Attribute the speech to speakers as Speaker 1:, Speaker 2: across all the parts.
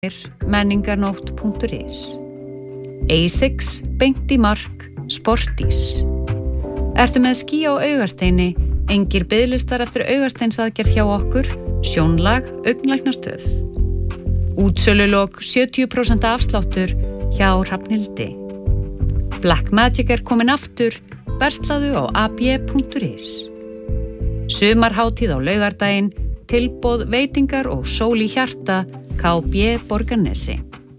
Speaker 1: menningarnótt.is A6 beint í mark Sportís. Ertu með ský á augasteini, engir biðlistar eftir augasteinsaðgerð hjá okkur, sjónlag, augnlæknastöð. Útsölulok 70% afsláttur hjá Hrafnhildi. Black Magic komin aftur, verslaðu á ab.is. Sumarhátíð á laugardaginn, tilboð, veitingar og sól í hjarta, KB Borgarnesi.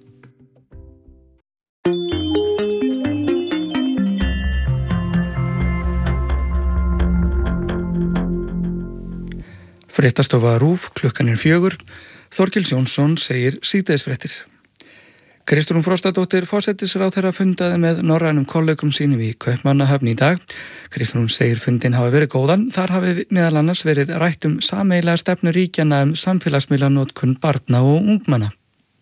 Speaker 2: Fréttastofa RÚV, klukkan 4. Þorkels Jónsson segir síðdegisfréttir. Kristrún Frostadóttir forsætisráðherra fundaði með norrænum kollegum sínum í Kaupmannahöfn í dag. Kristrún segir fundin hafi verið góðan. Þar hafi meðal annars verið rætt sameiginlega stefnu ríkjanna samfélagsmiðlanotkun barna og ungmenna.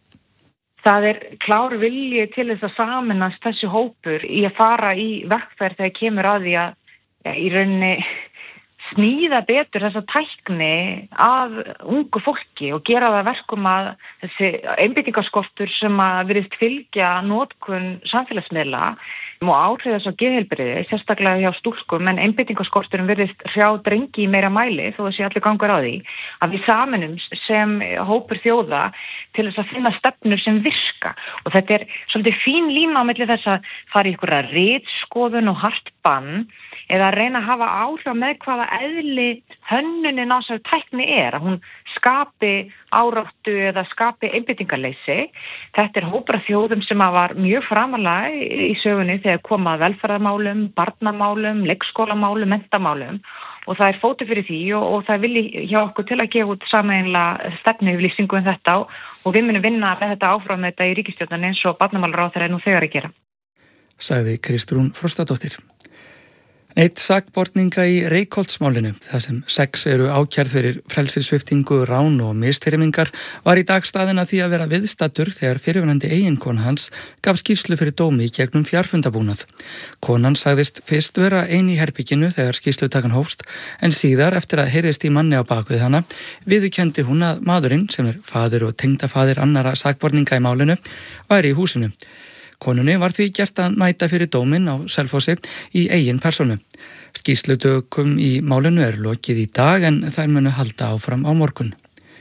Speaker 3: Það klár vilji til þess að sameinast þessi hópur í að fara í vegferð þegar kemur að því að í rauninni sníða betur þessa tækni að ungu fólki og gera það verkum að þessi einbeitingarskortur sem að virðist fylgja notkun samfélagsmiðla og áhrif þess á geðheilbrigði, sérstaklega hjá stúlkum, en einbeitingarskorturinn virðist hrjá drengi í meira mæli, þó þessi allir gangur á því, að við sameinumst sem hópur þjóða til þess að finna stefnur sem virka. Og þetta svolítið fín lína á milli þess að fara í einhverja ritskoðun og hart bann, eða að reyna að hafa áhrif með hvaða eðli hönnunin á þessari tækni að hún skapi áráttu eða skapi einbeitingarleysi. Þetta hópur af þjóðum sem var mjög framarlega í sögunni þegar kom að velferðarmálum, barnamálum, leikskólamálum, mentamálum og það fótur fyrir því og það vilji hjá okkur til að gefa út sameiginlega stefnuyfirlýsingu þetta og við munum vinna með þetta áfram með þetta í ríkisstjórninni eins og barnamálaráðherra nú þegar að gera.
Speaker 2: Sagði Kristrún Frostadóttir. Eitt sakborninga í Reykholtsmálinu, þar sem 6 eru ákærð fyrir frelsissviptingu, rán og mistyrmingar, var í dag staðinn að því að vera viðstaddur þegar fyrrverandi eiginkona hans gaf skýrslu fyrir dómi í gegnum fjarfundabúnað. Konan sagðist fyrst vera ein í herbygginu þegar skýrslutakan hófst, en síðar eftir að heyrðist í manni á bakvið hana, viðurkenndi hún að maðurinn, sem faðir og tengdafaðir annara sakborninga í málinu, væri í húsinu. Konunni var því gert að mæta fyrir dóminn á Selfossi í eigin persónu. Skýrslutökum í málinu lokið í dag en þær munu halda áfram á morgun.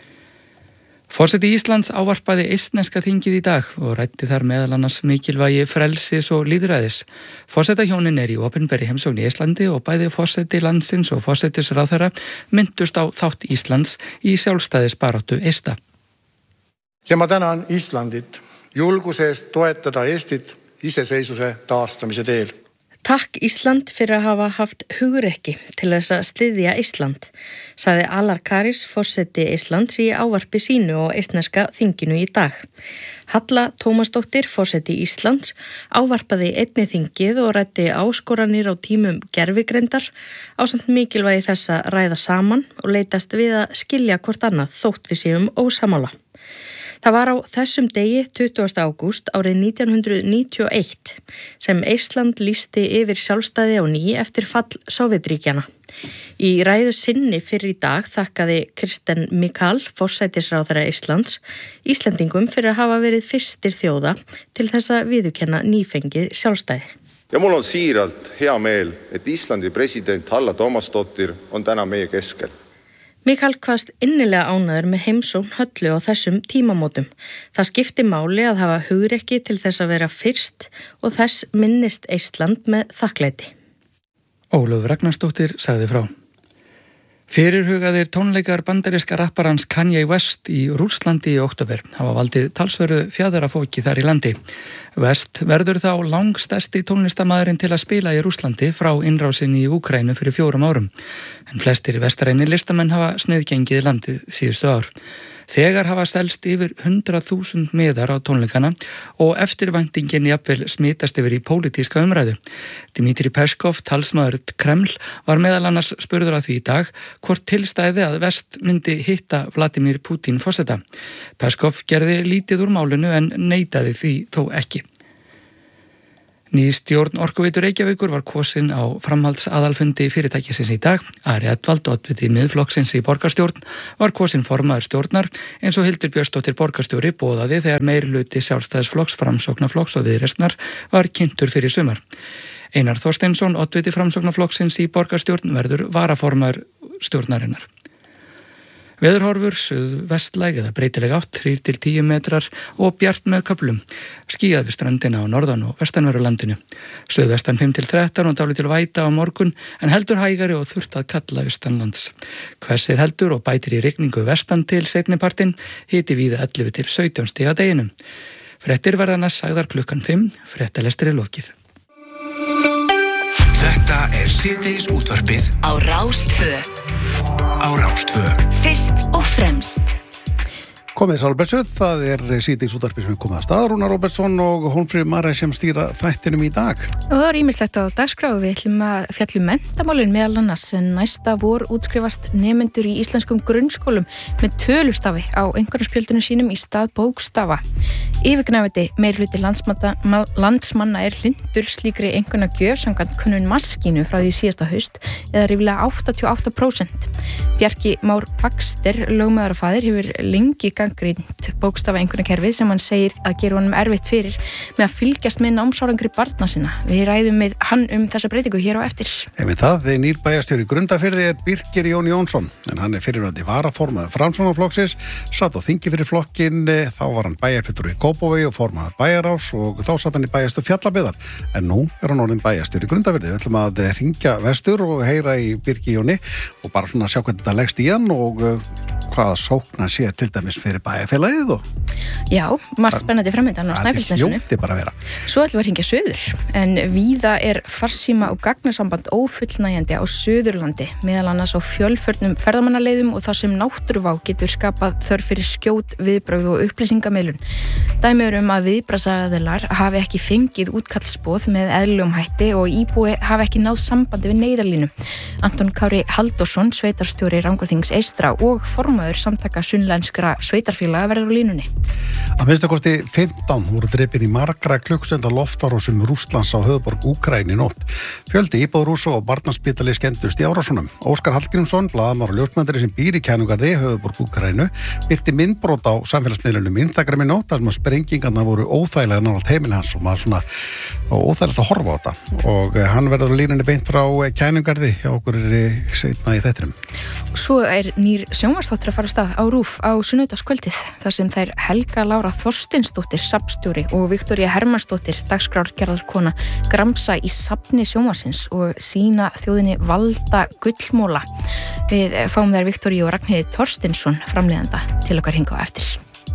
Speaker 2: Forseti Íslands ávarpaði eistneska þingið í dag og ræddi þar meðal annars mikilvægi frelsis og lýðræðis. Forsetahjónin í opinberri heimsókn í Íslandi og bæði forseti landsins og forsetisráðherra minntust á þátt Íslands í sjálfstæðisbaráttu eista.
Speaker 4: Ja ma tänan Íslandit julguse eest toetada Eestit iseseisvuse taastamise teel.
Speaker 5: Takk Ísland fyrir að hafa haft hugrekki til þess að styðja Ísland, sagði Alar Karis, forseti Íslands í ávarpi sínu og eistneska þinginu í dag. Halla Tómasdóttir, forseti Íslands, ávarpaði einnig þingið og ræddi áskoranir á tímum gervigreindar ásamt mikilvægi þess að ræða saman og leitast við að skilja hvort annað þótt við séum ósamála. Það var á þessum degi 20. ágúst árið 1991 sem Eistland lýsti yfir sjálfstæði á ný eftir fall Sovétríkjanna. Í ræðu sinni fyrr í dag þakkaði Kristen Michael, forsætisráðherra Íslands, Íslendingum fyrir að hafa verið fyrstir þjóða til þess að viðurkenna nýfengið sjálfstæði.
Speaker 6: Ja mul on siiralt hea meel, et Íslandi president Halla Tómasdóttir on täna meie keskel.
Speaker 5: Mikael kvaðst innilega ánæður með heimsókn Höllu á þessum tímamótum. Það skipti máli að hafa hugrekki til þess að vera fyrst og þess minnist Eistland með þakklæti.
Speaker 2: Ólöf Ragnarsdóttir sagði frá. Fyrirhugaðir tónleikar bandaríska rapparans Kanye West í Rússlandi í október hafa valdið talsverðu fjaðrafóki þar í landi. West verður þá langstærsti tónlistarmaðurinn til að spila í Rússlandi frá innrásinni í Úkraínu fyrir 4 árum. En flestir vestræni listamenn hafa sniðgengið landið síðustu ár. Þegar hafa selst yfir 100.000 miðar á tónleikana og eftirvæntingin jafnvel smitast yfir í pólitíska umræðu. Dmitri Peskov, talsmaður Kreml, var meðal annars spurður að því í dag hvort tilstæði að West myndi hitta Vladimir Putin forseta. Peskov gerði lítið úr málinu en neitaði því þó ekki. Ný stjórn Orkuveitu Reykjavíkur var kosin á framhaldsaðalfundi fyrirtækisins í dag. Ari Edvald, oddviti Miðflokksins í borgarstjórn, var kosin formaður stjórnar eins og Hildur Björnsdóttir borgarstjóri boðaði þegar meirihluti Sjálfstæðisflokks, Framsóknarflokks og Viðreisnar var kynntur fyrir sumar. Einar Þorsteinsson, oddviti Framsóknarflokksins í borgarstjórn, verður varaformaður stjórnarinnar. Veðurhorfur, suðvestlæg eða breytileg átt, 3-10 metrar og bjart með köflum. Skýjað við ströndina á norðan- og vestanverðu landinu. Suðvestan 5-13 og dálítil væta á morgun, en heldur hægari og þurrt að kalla austanlands. Hvessir heldur og bætir í rigningu vestan til seinnipartinn, hiti víða 11-17 stig að deginum. Fréttir verða næst sagðar klukkan 5, fréttalestri lokið.
Speaker 7: Þetta síðdegis útvarpið
Speaker 8: á Rás 2. Fyrst og fremst.
Speaker 9: Komið sálbessuð, það síðdegis útvarpið sem við komið að stað, Rúnar Róbertsson og Hólmfríður Marey sem stýra þættinum í dag.
Speaker 5: Og það ýmislegt á dagskrá, við ætlum að fjalla menntamálin meðal annars, en næsta vor útskrifast nemendur í íslenskum grunnskólum með tölustafi á einhverjarspjöldunum sínum í stað bókstafa. Yfirgnæfandi meirhluti landsmanna hlynntur slíkri einhverjargjöf samkvæmt könnun Maskínu frá því síðasta haust, eða ríflega 88%. Bjarki Már Baxter, lögmaðurfaðir, hefur lengi gagnrýnt bókstafa einhverjarkerfið sem hann segir að gera honum erfitt fyrir með að fylgjast með námsárangri barna sinna. Við ræðum með hann þessa breytingu hér á eftir.
Speaker 9: Það nýr bæjarstjóri í Grundarfirði Birkir Jón Jónsson, en hann fyrrverandi varaformaður Framsóknarflokksins, satt á þingi fyrir flokkinn, þá var hann bæjarfulltrúi í Kópavogi og formaður Bæjarráðs og þá satt hann í bæjarstöð Fjallabyggðar, en nú hann orðinn bæjarstjóri í Grundarfirði. Við ætlum að hringja vestur og heyra í Birki Jóni og bara svona sjá hvernig þetta leggst í hann og hvaða sókn hann sé til dæmis fyrir bæjarfélagið og...
Speaker 5: Já, margt spennandi framöndan á Snæfellsnesinu.
Speaker 9: Það hljóti bara að vera.
Speaker 5: Svo ætlum við að hringja suður, en víða farsíma og gagnasamband ófullnægjandi á Suðurlandi, meðal annars á fjölförnum ferðamannaleiðum og það sem náttúruvá getur skapað þörf fyrir skjót viðbrögð og upplýsingamiðlun. Dæmi að viðbragðsaðilar hafi ekki fengið útkallsboð með eðlilegum hætti og íbúi hafi ekki náð sambandi við neyðarlínu. Anton Kári Halldórsson, sveitarstjóri Rangárþings eystra og formaður samtaka sunnlenskra sveitarfélaga verður á línunni.
Speaker 9: Að minnstakosti 15 voru drepin í margra klukkstunda loftárásum Rússlands á höfuðborg Úkraínu í nótt. Fjöldi íbúðarhúsa og barnaspítali skemmdust í árásunum. Óskar Hallgrímsson, blaðamaður og ljósmyndari sem býr í Kænugarði, höfuðborg Úkraínu, birti myndbrot á samfélagsmiðlunum Instagram í nótt þar sem að sprengingarna voru óþægilega nálægt heimili hans og maður svona óþægilegt að horfa á þetta. Og hann verður á línunni beint frá Kænugarði hjá okkur seinna í þættinum.
Speaker 5: Svo nýr sjónvarpsþáttur að fara af stað á RÚV á sunnudagskvöldið þar sem þær Helga Lára Þorsteinsdóttir, safnstjóri, og Viktoría Hermannsdóttir, dagskrárgerðarkona, gramsa í safni sjónvarpsins og sýna þjóðinni valda gullmóla. Við fáum þær Viktoríu og Ragnheiði Thorsteinsson, framleiðanda, til okkar hingað á eftir.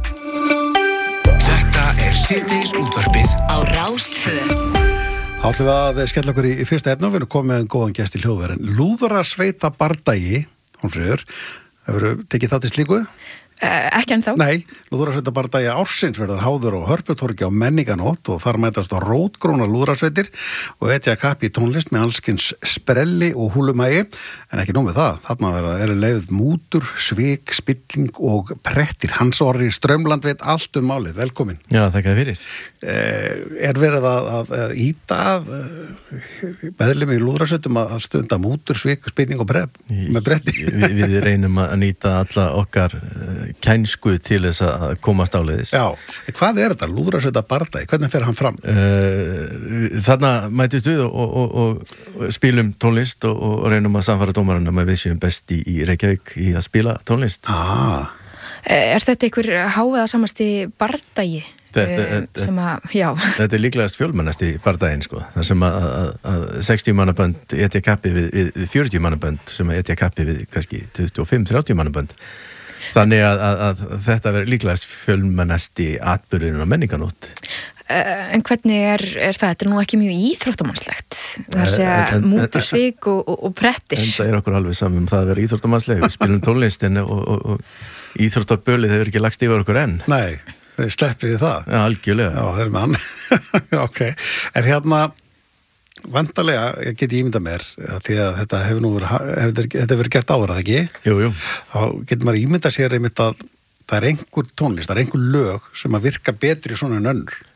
Speaker 7: Þetta síðdegis útvarpið
Speaker 8: á Rás 2.
Speaker 9: Ætlum við að skella okkur í fyrsta efni og við erum komið með en góðan gest í hljóðverin. Lúðrasveita bardagi, Hólmfríður, hefur tekið þátt í slíku?
Speaker 5: Ekki ennþá.
Speaker 9: Nei, lúðrasveita bardagi ársins verður háður á Hörputorgi á Menninganótt og þar mætast á rótgrónar lúðrasveitir og etja kapp í tónlist með allskins sprelli og húlumægi, en ekki nóg með það. Þarna eru leyfð mútur, svik, spilling og prettir. Hans Orri Strömland veit allt málið. Velkomin.
Speaker 10: Já, þakka fyrir.
Speaker 9: Verið að íta meðlum í lúðrasveitum að stunda mútur, svik, spilling og með bretti?
Speaker 10: Við reynum að nýta alla okkar kænsku til þess að komast áleiðis.
Speaker 9: Já, hvað þetta? Lúðrasveita bardagi, hvernig fer hann fram?
Speaker 10: Þarna mætist við og spilum tónlist og reynum að samfara dómarana með við séum best í Reykjavík í að spila tónlist.
Speaker 5: Er þetta einhver hávaðasamasti bardagi?
Speaker 10: Þetta líklegast fjölmennasti bardaginn, sko. Það sem að 60 mannabönd etja kappi við 40 mannabönd sem etja kappi við kannski 25-30 mannabönd. Þannig að þetta verður líklegast fjölmennasti atburðurinn á Menninganótt.
Speaker 5: En hvernig er það? Þetta nú ekki mjög íþróttamannslegt. Það segja mútursvik og prettir.
Speaker 10: En það okkur alveg saman það að vera íþróttamannsleg. Við spilum tónlistin og íþróttabölið hefur ekki lagst yfir okkur enn.
Speaker 9: Nei, við sleppum við það.
Speaker 10: Já, algjörlega.
Speaker 9: Já, það mann. Ok, en vantarlega, ég get ímynda mér því að þetta hefur verið gert áður, ekki?
Speaker 10: Jú.
Speaker 9: Þá getur maður ímynda sér einmitt að það einhver tónlist, það einhver lög sem að virka betri svona en önnur.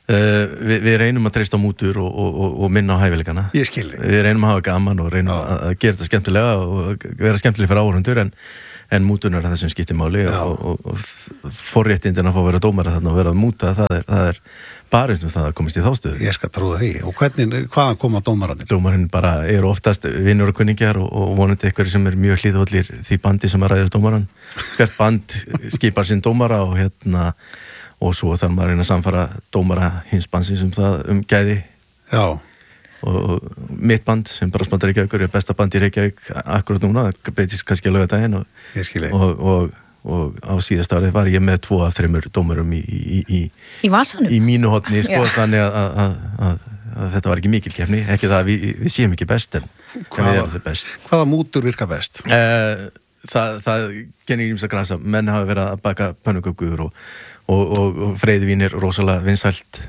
Speaker 10: Við reynum að treysta á mútur og minna á hæfileikana.
Speaker 9: Ég skil þig.
Speaker 10: Við reynum að hafa gaman og reynum að gera þetta skemmtilega og vera skemmtilega fyrir áhorfendur en mútunar er það sem skiptir máli og forréttindin að fá að vera dómara þarna og vera að múta, það er bara eins og það að komast í þástöðu.
Speaker 9: Ég skal trúa því. Og hvaðan koma dómararnir?
Speaker 10: Dómarinn bara eru oftast vinnur og kunningjar og vonandi eitthvað sem er mjög hlýðhóllir því bandi sem að ræðir dómaran. Hvert band skipar sinn dómara og svo þarf maður að reyna að samfara dómara hins bandsins um gæði. Já. Og mitt band sem bara spandar Reykjavík er besta band í Reykjavík akkurat núna, það breytist kannski að laugardaginn og á síðasta ári var ég með 2 af 3 dómurum í
Speaker 5: vasanum
Speaker 10: í mínu horni, sko, þannig að þetta var ekki mikil keppni, ekki það að við séum ekki best en við erum það best.
Speaker 9: Hvaða mútur virka best?
Speaker 10: Það genið ímsa grasa, menn hafa verið að baka pönnukökur og freyðvín er rosalega vinsælt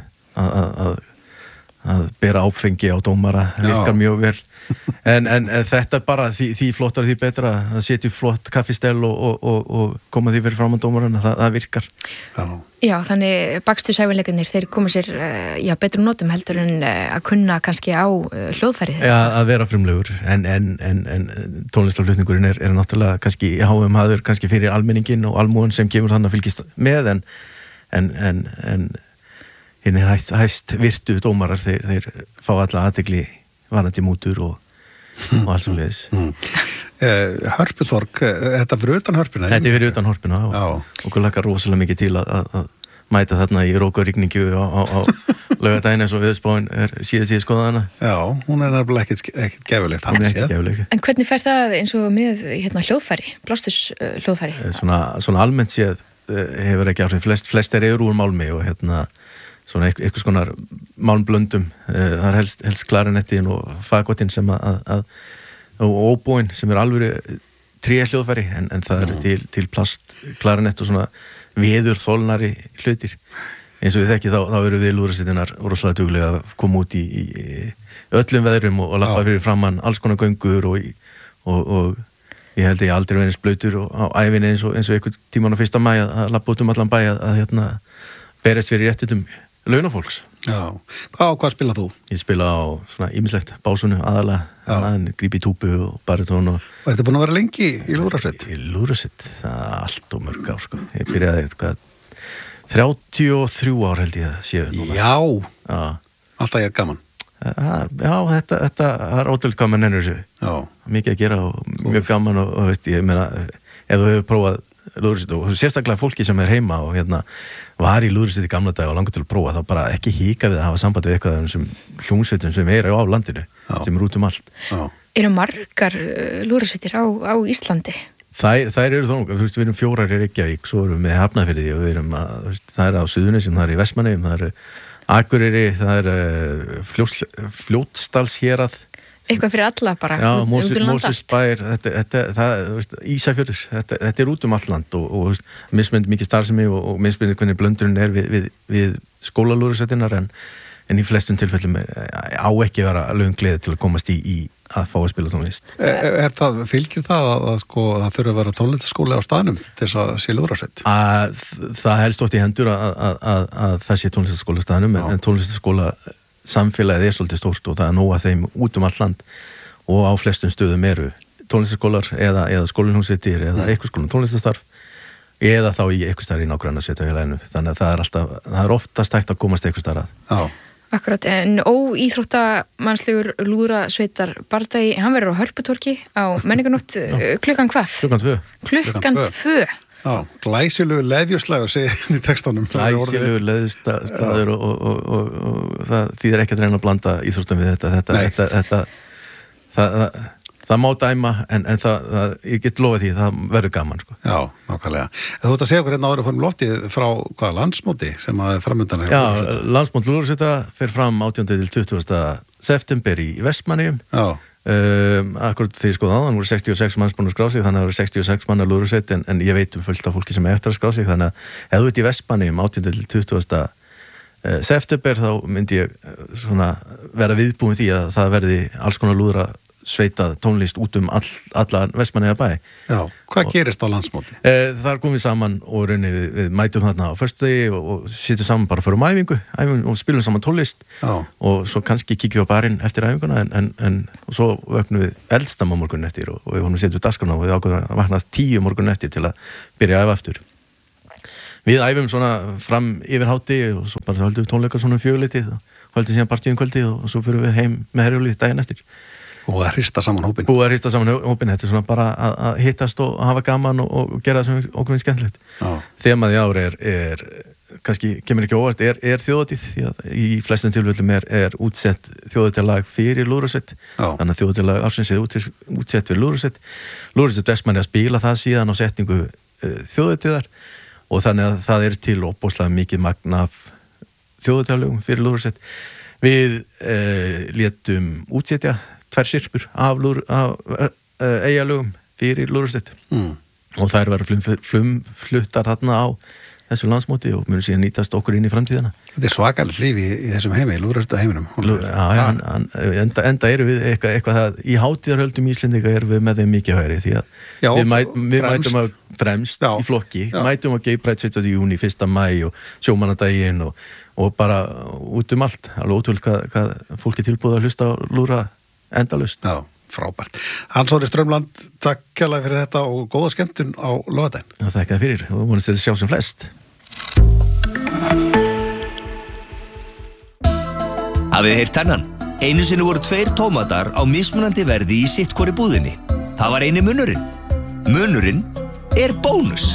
Speaker 10: að bera áfengi á dómara virkar mjög vel en þetta bara því flottar því betra að setja flott kaffistel og koma því fyrir fram á dómaran það virkar.
Speaker 11: Já, þannig baksturshæfileikarnir þeir koma sér betrum notum heldur en að kunna kannski á hljóðfærið.
Speaker 10: Já, að vera frumlegur en tónlistarflutningurinn er náttúrulega kannski háum haður kannski fyrir almenningin og almúan sem kemur þannig að fylgist með en hinn er hæst virtu dómarar þeir fá alla athygli varandi mútur og alls og leiðis.
Speaker 9: Hörputorg, þetta fyrir utan hörpuna?
Speaker 10: Þetta er fyrir utan hörpuna og okkur lakar rosalega mikið til að mæta þarna í rók og rigningu á laugardaginn eins og viðspáin er síðast skoðaðana.
Speaker 9: Já, hún er nefnilega ekkert gefilegt.
Speaker 10: Hún er ekkert gefilegt.
Speaker 11: En hvernig fer það eins og með hljóðfæri, blástus hljóðfæri?
Speaker 10: Svona almennt séð hefur ekki áhrif, flest eru úr málmi og svona eitthvað skonar málmblöndum, það er helst klarinettin og fagotinn sem og óbóin sem er alveg tréhljóðfæri en það eru til plast klarinett og svona veður þolnari hlutir. Eins og við þekki þá eru við lúðrasveitirnar rosalega duglega að koma út í öllum veðrum og lappa fyrir framann alls konar göngur og ég held að ég aldrei verið eins blautur á ævinni eins og einhvern tíman á 1. maí að lappa út allan bæ að berist fyrir réttitum launafólks.
Speaker 9: Já, hvað spila þú?
Speaker 10: Ég spila á svona ýmislegt básunu aðalega, grípi túpu og baritón og...
Speaker 9: Var þetta búin að vera lengi í lúðrasveit?
Speaker 10: Í lúðrasveit, það er allt og mörg ár, sko. Ég byrjaði 33 ár held ég að séu núna.
Speaker 9: Já, alltaf ég er gaman.
Speaker 10: Já, þetta er ótrúlega gaman ennur þessu. Já. Mikið að gera og mjög gaman og veist, ég meina, ef þú hefur prófað lúðrasveit og sérstaklega fólki sem er heima og var í lúðrasveit í gamla dag og langar til að prófa, þá bara ekki híka við að hafa samband við eitthvað sem hljómsveitum sem er á landinu, sem er út allt.
Speaker 11: Eru margar lúðrasveitir á Íslandi?
Speaker 10: Þær eru þó, þú veist, við erum 4 í Reykjavík, svo erum við Hafnarfirði og við erum það er á Suðurnesjum, það er í Vestmannaeyjum, það er Akureyri, það er Fljótsdalshérað.
Speaker 11: Eitthvað fyrir alla bara.
Speaker 10: Já, Mosfellsbær, Ísafjörður, þetta er út allt land og mismunandi mikið starfsemi og mismunandi hvernig blöndurinn er við skólalúðrasveitirnar en í flestum tilfellum á ekki vera lögungleði til að komast í að fá að spila tónlist.
Speaker 9: Fylgir það að það þurfa að vera tónlistaskóli á staðnum til þess að sé lúðrasveit?
Speaker 10: Það helst oft í hendur að það sé tónlistaskóli á staðnum en tónlistaskóla samfélagið er svolítið stórt og það er nóg að þeim út allt land og á flestum stöðum eru tónlistaskólar eða skólinhúsveitir eða eitthvað skólum tónlistastarf eða þá í eitthvað starf í nágranna sveitarfélaginu, þannig að það er oftast hægt að komast eitthvað starf að.
Speaker 11: Akkurat, en óíþróttamannslegur lúðrasveitar bardagi, hann verður á Hörputorgi á menningarnótt klukkan hvað? Klukkan 2.
Speaker 9: Já, glæsilegu leðjuslægur segir í textunum.
Speaker 10: Glæsilegu leðjuslægur og það þýðir ekki að reyna að blanda íþróttum við þetta. Það má dæma en ég get lofað því, það verður gaman, sko.
Speaker 9: Já, nákvæmlega. Þú ert að segja okkur hérna áður að fórum loftið frá hvaða landsmóti sem að framöndan
Speaker 10: Já, landsmót lúðrasveita fer fram 18. til 20. september í Vestmannaeyjum. Já. Akkurat þegar ég skoði á, þannig voru 66 manns búin að skrá sig, þannig að það voru 66 manna lúðrasveit en ég veit fullt af fólki sem er eftir að skrá sig, þannig að ef þú ert í Vestmannaeyjum 18. til 20. september þá myndi ég svona vera viðbúin því að það verði alls konar lúðra sveita tónlist út allan Vestmannaeyja bæ.
Speaker 9: Já, hvað gerist á landsmóti?
Speaker 10: Þar komum við saman og við mætum þarna á föstudegi og sittum saman bara fyrir æfingu og spilum saman tónlist. Já. Og svo kannski kíkjum við á barinn eftir æfinguna og svo vöknum við eldstam á morgun eftir og við vorum að setja dagskrana og við ákveðum að vaknast 10 morgun eftir til að byrja að æfa aftur. Við æfum svona fram yfir hátti og svo bara höldum við tónleikar svona 4-leitið og höldum síðan partíum kvöldi og svo fyrir við heim með Herjólfi daginn eftir.
Speaker 9: Og að hrista saman hópinn.
Speaker 10: Þetta er svona bara að hittast og hafa gaman og gera það sem okkur finnst skemmtilegt. Þemað í ár er kannski kemur ekki óvart, er þjóðhátíð því að í flestum tilfellum er útsett þjóðhátíðarlag fyrir lúðrasveit. Þannig að þjóðhátíðarlag ársins er útsett fyrir lúðrasveit. Lúðrasveit Vestmannaeyja að spila það síðan á setningu þjóðhátíðar og þannig að það er til óbúslega mikið magn af þjóðhátíðarlögum fyrir lúðrasveit. Við létum útsetja 2 syrpur af eyjalögum fyrir lúðrasveit og þær verður fluttar þarna á þessu landsmóti og munum síðan nýtast okkur inn í framtíðina.
Speaker 9: Þetta er svakalegt líf í þessum heimi, lúðrasveita heiminum.
Speaker 10: Enda eru við eitthvað það, í hátíðarhöldum Íslendinga erum við með þeim mikið hægri því að við mætum að fremst í flokki, mætum að Gay Pride 17. júní, 1. maí og sjómannadaginn og bara út allt, alveg ótrúlega hvað fólk er tilbúið að hlusta á lúðra endalaust.
Speaker 9: Já, frábært. Hans Orri Strömland, takk kærlega fyrir þetta og góða skemmtun á laugardaginn.
Speaker 10: Já, þakka þér fyrir og vonast þér sjá sem flest.
Speaker 12: Hafið heyrt þennan? Einu sinni voru 2 tómatar á mismunandi verði í sitt hvori búðinni. Það var eini munurinn. Munurinn er bónus.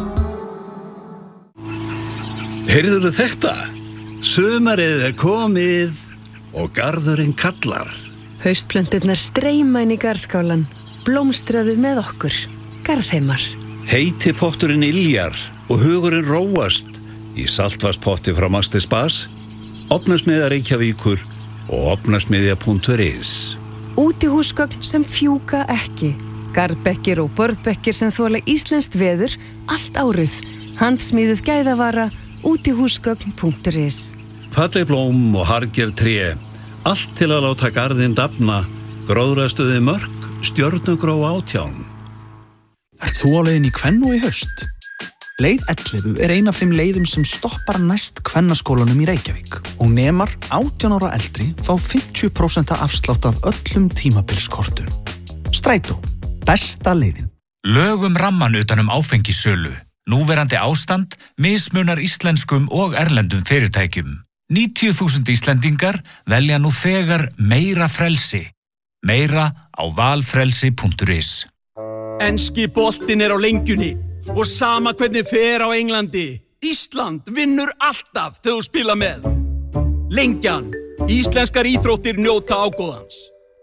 Speaker 13: Heyrðuðu þetta? Sumarið er komið og garðurinn kallar.
Speaker 14: Haustplönturnar streyma inn í garðskálan. Blómstraðu með okkur. Garðheimar.
Speaker 13: Heiti potturinn iljar og hugurinn róast í saltvarspotti frá Master Spas, Ofnasmiðja Reykjavíkur og ofnasmiðja.is.
Speaker 14: Útihúsgögn sem fjúka ekki. Garðbekkir og borðbekkir sem þola íslenskt veður allt árið. Handsmíðuð gæðavara útihúsgögn.is.
Speaker 13: Falleg blóm og harðgerð tré. Allt til að láta garðinn dafna. Gróðrastuði mörk, stjörnugró 18.
Speaker 15: Ert þú á leiðin í Kvennó í haust? Leið 11 er ein af þeim leiðum sem stoppar næst Kvennaskólanum í Reykjavík og nemar 18 ára eldri fá 50% afslátt af öllum tímabilskortum. Strætó, besta leiðin.
Speaker 16: Lögum ramman utan áfengissölu. Núverandi ástand mismunar íslenskum og erlendum fyrirtækjum. 90.000 Íslendingar velja nú þegar meira frelsi. Meira á valfrelsi.is.
Speaker 17: Enski boltinn er á lengjunni og sama hvernig fer á Englandi. Ísland vinnur alltaf þegar þú spila með. Lengjan. Íslenskar íþróttir njóta ágóðans.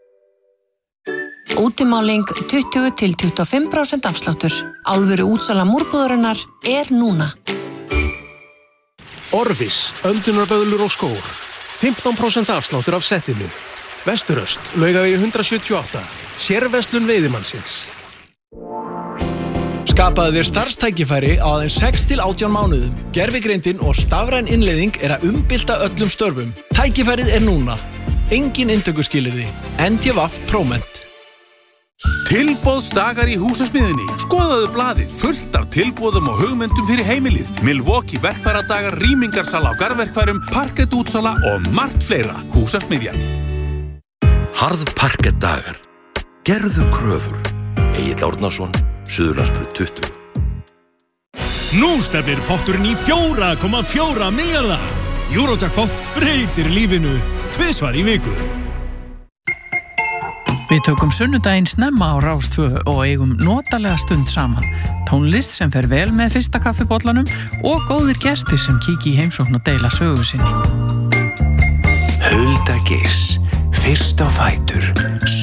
Speaker 18: Útimáling 20-25% afsláttur. Alvöru útsala múrbúðarinnar er núna.
Speaker 19: Orvis, öndunarböðlur og skór. 15% afsláttur af settinu. Vesturöst, Laugavegi 178. Sérverslun veiðimannsins.
Speaker 17: Skapaðu þér starfstækifæri á aðeins 6-18 mánuðum. Gervigreindin og stafræn innleiðing er að umbylta öllum störfum. Tækifærið er núna. Engin inntökuskilyrði. NTVAF Próment.
Speaker 20: Tilboðsdagar í Húsasmiðjunni. Skoðaðu blaðið, fullt af tilboðum og hugmyndum fyrir heimilið. Milwaukee verkfæradagar, rýmingarsala á garðverkfærum, parkettútsala og margt fleira. Húsasmiðjan.
Speaker 21: Harðparkettdagar. Gerðu kröfur. Egill Árnason, Suðurlandsbraut 20.
Speaker 22: Nú stefnir potturinn í 4,4 milljarða. Eurojackpot breytir lífinu 2 í viku.
Speaker 23: Við tökum sunnudaginn snemma á Rás 2 og eigum notalega stund saman. Tónlist sem fer vel með fyrsta kaffibollanum og góðir gestir sem kíki í heimsókn og deila sögu sinni.
Speaker 7: Hulda Geirs, fyrst á fætur.